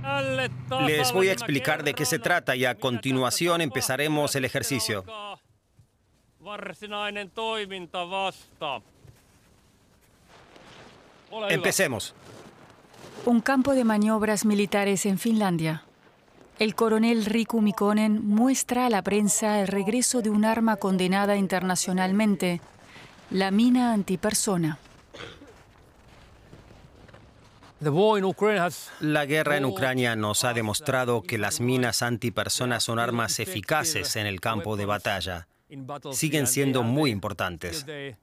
Les voy a explicar de qué se trata y a continuación empezaremos el ejercicio. Empecemos. Un campo de maniobras militares en Finlandia. El coronel Riku Mikkonen muestra a la prensa el regreso de un arma condenada internacionalmente, la mina antipersona. La guerra en Ucrania nos ha demostrado que las minas antipersonas son armas eficaces en el campo de batalla. Siguen siendo muy importantes.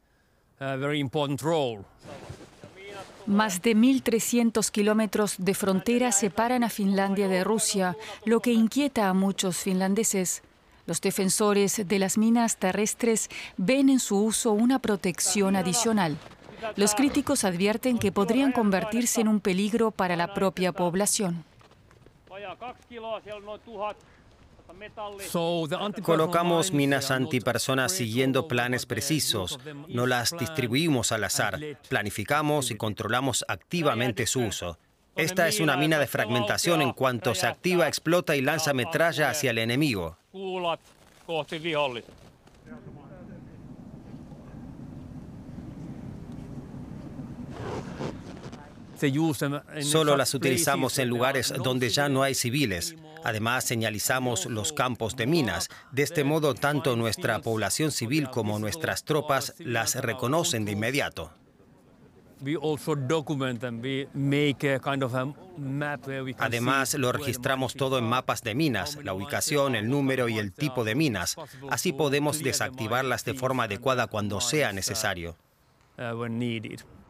Más de 1.300 kilómetros de frontera separan a Finlandia de Rusia, lo que inquieta a muchos finlandeses. Los defensores de las minas terrestres ven en su uso una protección adicional. Los críticos advierten que podrían convertirse en un peligro para la propia población. Colocamos minas antipersonas siguiendo planes precisos. No las distribuimos al azar. Planificamos y controlamos activamente su uso. Esta es una mina de fragmentación. En cuanto se activa, explota y lanza metralla hacia el enemigo. Solo las utilizamos en lugares donde ya no hay civiles. Además, señalizamos los campos de minas. De este modo, tanto nuestra población civil como nuestras tropas las reconocen de inmediato. Además, lo registramos todo en mapas de minas, la ubicación, el número y el tipo de minas. Así podemos desactivarlas de forma adecuada cuando sea necesario.